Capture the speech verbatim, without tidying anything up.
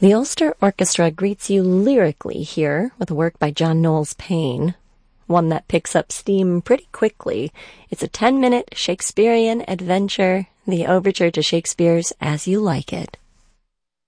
The Ulster Orchestra greets you lyrically here with a work by John Knowles Paine, one that picks up steam pretty quickly. It's a ten-minute Shakespearean adventure, the overture to Shakespeare's As You Like It.